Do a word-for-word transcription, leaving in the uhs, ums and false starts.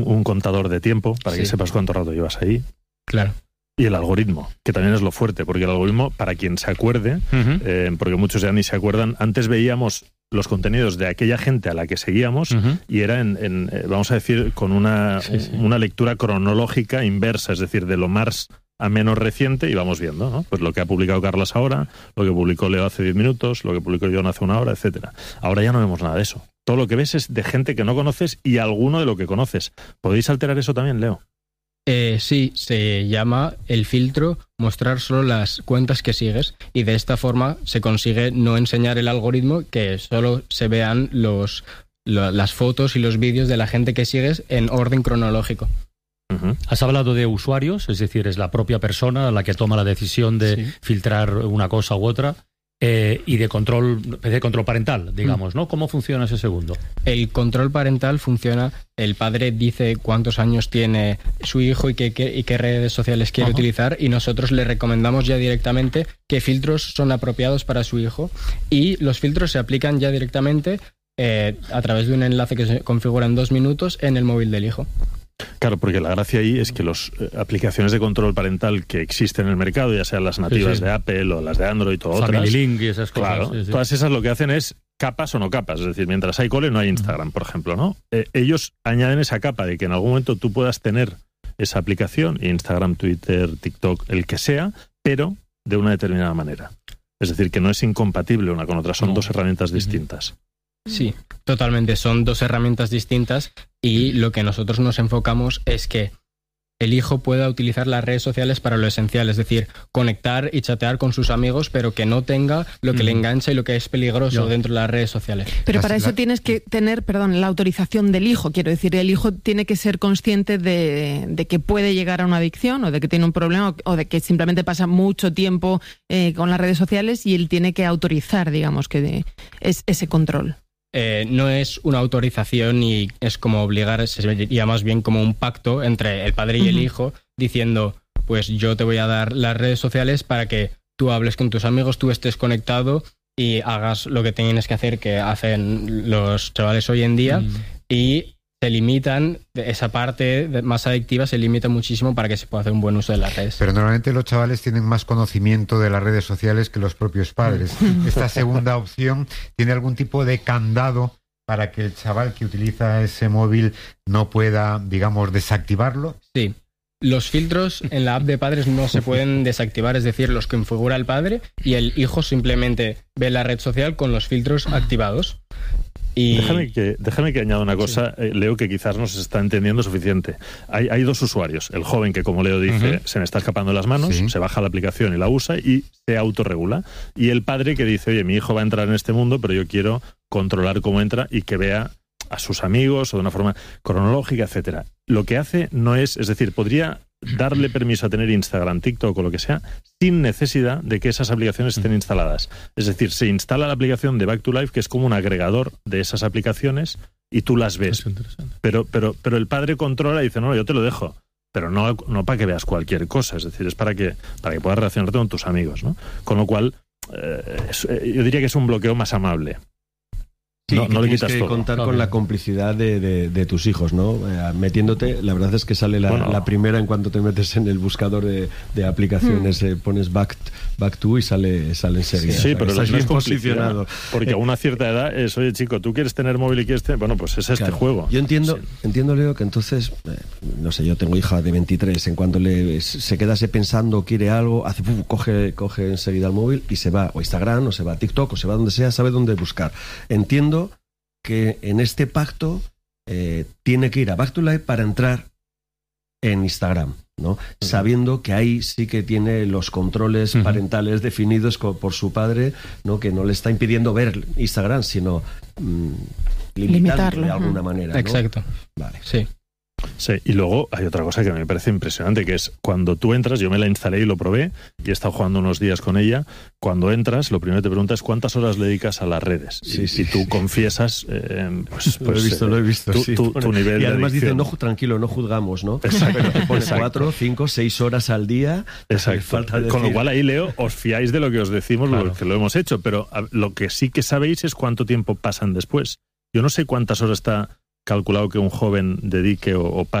un contador de tiempo para Sí. que sepas cuánto rato llevas ahí. Claro. Y el algoritmo, que también es lo fuerte, porque el algoritmo, para quien se acuerde, Uh-huh. eh, porque muchos ya ni se acuerdan, antes veíamos los contenidos de aquella gente a la que seguíamos Uh-huh. y era, en, en, eh, vamos a decir, con una, Sí, sí. una lectura cronológica inversa, es decir, de lo más a menos reciente, y vamos viendo, ¿no? Pues lo que ha publicado Carlas ahora, lo que publicó Leo hace diez minutos, lo que publicó John hace una hora, etcétera. Ahora ya no vemos nada de eso. Todo lo que ves es de gente que no conoces y alguno de lo que conoces. ¿Podéis alterar eso también, Leo? Eh, sí, se llama el filtro mostrar solo las cuentas que sigues y de esta forma se consigue no enseñar el algoritmo que solo se vean los, lo- las fotos y los vídeos de la gente que sigues en orden cronológico. Uh-huh. Has hablado de usuarios, es decir, es la propia persona la que toma la decisión de Sí. filtrar una cosa u otra, eh, y de control, de control parental, digamos, ¿no? ¿Cómo funciona ese segundo? El control parental funciona, el padre dice cuántos años tiene su hijo y qué, qué- y qué redes sociales quiere Ajá. utilizar y nosotros le recomendamos ya directamente qué filtros son apropiados para su hijo y los filtros se aplican ya directamente eh, a través de un enlace que se configura en dos minutos en el móvil del hijo. Claro, porque la gracia ahí es que las aplicaciones de control parental que existen en el mercado, ya sean las nativas Sí, sí. de Apple o las de Android o otras, Family Link y esas cosas. claro, sí, sí. todas esas lo que hacen es capas o no capas. Es decir, mientras hay cole no hay Instagram, por ejemplo, ¿no? Eh, ellos añaden esa capa de que en algún momento tú puedas tener esa aplicación, Instagram, Twitter, TikTok, el que sea, pero de una determinada manera. Es decir, que no es incompatible una con otra, son No. dos herramientas Ujú. distintas. Sí, totalmente. Son dos herramientas distintas y lo que nosotros nos enfocamos es que el hijo pueda utilizar las redes sociales para lo esencial, es decir, conectar y chatear con sus amigos, pero que no tenga lo que le Ujú. engancha y lo que es peligroso Ya. dentro de las redes sociales. Pero La- para eso la- tienes que tener, perdón, la autorización del hijo. Quiero decir, el hijo tiene que ser consciente de, de que puede llegar a una adicción o de que tiene un problema o, o de que simplemente pasa mucho tiempo eh, con las redes sociales y él tiene que autorizar, digamos, que de- es ese control. Eh, no es una autorización y es como obligar, se vería más bien como un pacto entre el padre y el Ujú. hijo diciendo, pues yo te voy a dar las redes sociales para que tú hables con tus amigos, tú estés conectado y hagas lo que tienes que hacer, que hacen los chavales hoy en día, Mm. y se limitan, esa parte de- más adictiva se limita muchísimo para que se pueda hacer un buen uso de las redes. Pero normalmente los chavales tienen más conocimiento de las redes sociales que los propios padres. Esta segunda opción tiene algún tipo de candado para que el chaval que utiliza ese móvil no pueda, digamos, desactivarlo. Sí. Los filtros en la app de padres no se pueden desactivar, es decir, los configura el padre y el hijo simplemente ve la red social con los filtros activados. Y Déjame que, déjame que añada una cosa, eh, Leo, que quizás no se está entendiendo suficiente. Hay, hay dos usuarios. El joven que, como Leo dice, Ujú. se me está escapando de las manos, Sí. se baja la aplicación y la usa y se autorregula. Y el padre que dice, oye, mi hijo va a entrar en este mundo, pero yo quiero controlar cómo entra y que vea a sus amigos o de una forma cronológica, etcétera. Lo que hace no es, es decir, podría darle permiso a tener Instagram, TikTok o lo que sea, sin necesidad de que esas aplicaciones estén instaladas. Es decir, se instala la aplicación de Back to Life, que es como un agregador de esas aplicaciones, y tú las ves. Es interesante. Pero, pero, pero el padre controla y dice, no, yo te lo dejo. Pero no, no para que veas cualquier cosa, es decir, es para que, para que puedas relacionarte con tus amigos, ¿no? Con lo cual, eh, es- eh, yo diría que es un bloqueo más amable. Sí, no, que no le tienes quitas que todo. contar Claro. con la complicidad de, de- de tus hijos, ¿no? Eh, metiéndote, la verdad es que sale la, Bueno. la primera en cuanto te metes en el buscador de, de aplicaciones, eh, pones back, back to y sale, sale enseguida. Sí, O sea, pero estás no es bien complicidad, posicionado. porque a una cierta edad es, oye chico, tú quieres tener móvil y quieres tener... Bueno, pues es este Claro. juego. Yo entiendo, Sí. entiendo, Leo, que entonces, eh, no sé, yo tengo hija de veintitrés, en cuanto le se quedase pensando, quiere algo, hace puf, coge, coge enseguida el móvil y se va o a Instagram, o se va a TikTok, o se va donde sea, sabe dónde buscar. Entiendo que en este pacto eh, tiene que ir a Back to Life para entrar en Instagram, ¿no? Sabiendo que ahí sí que tiene los controles Ujú. parentales definidos co- por su padre, ¿no? Que no le está impidiendo ver Instagram, sino mm, limitándolo Limitarlo, de alguna ujú. manera, ¿no? exacto, Vale. sí. Sí, y luego hay otra cosa que me parece impresionante, que es cuando tú entras, yo me la instalé y lo probé, y he estado jugando unos días con ella, cuando entras, lo primero que te preguntas es cuántas horas le dedicas a las redes. Sí, y, sí, y tú sí. confiesas, eh, pues, Lo he pues, visto, eh, lo he visto. tu, sí. tu- tu nivel y de además dice, adicción. no, ju- tranquilo, no juzgamos, ¿no? Exacto, Pero te pone exacto. cuatro, cinco, seis horas al día. Exacto. Falta Con lo decir- cual ahí, Leo, os fiáis de lo que os decimos, Claro. lo que lo hemos hecho, pero a- lo que sí que sabéis es cuánto tiempo pasan después. Yo no sé cuántas horas está calculado que un joven dedique o, o